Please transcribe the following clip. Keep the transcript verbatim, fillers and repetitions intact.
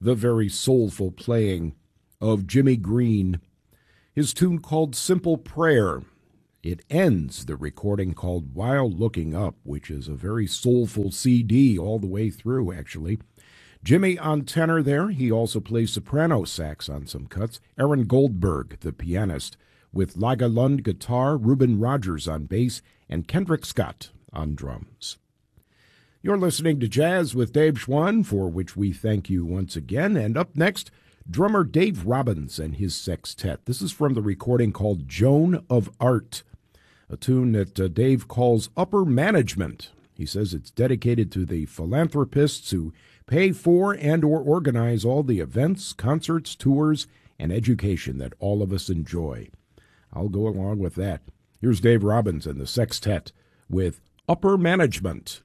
the very soulful playing of Jimmy Green, his tune called Simple Prayer. It ends the recording called While Looking Up, which is a very soulful C D all the way through, actually. Jimmy on tenor there. He also plays soprano sax on some cuts. Aaron Goldberg, the pianist, with Laga Lund guitar, Reuben Rogers on bass, and Kendrick Scott on drums. You're listening to Jazz with Dave Schwann, for which we thank you once again. And up next, drummer Dave Robbins and his sextet. This is from the recording called Joan of Art, a tune that uh, Dave calls Upper Management. He says it's dedicated to the philanthropists who pay for and or organize all the events, concerts, tours, and education that all of us enjoy. I'll go along with that. Here's Dave Robbins and the sextet with Upper Management.